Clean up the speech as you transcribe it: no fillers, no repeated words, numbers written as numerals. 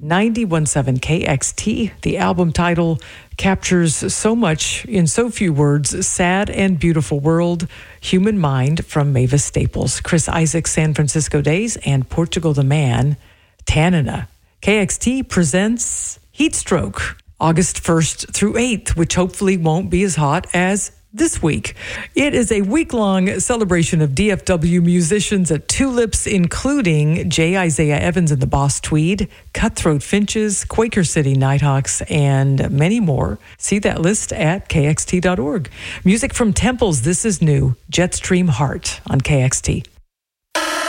91.7 KXT. The album title captures so much in so few words. Sad and Beautiful World, Human Mind from Mavis Staples. Chris Isaak, San Francisco Days, and Portugal the Man, Tanana. KXT presents Heatstroke, August 1st through 8th, which hopefully won't be as hot as this week. It is a week-long celebration of DFW musicians at Tulips, including J. Isaiah Evans and the Boss Tweed, Cutthroat Finches, Quaker City Nighthawks, and many more. See that list at kxt.org. Music from Temples, This Is New, Jetstream Heart on KXT.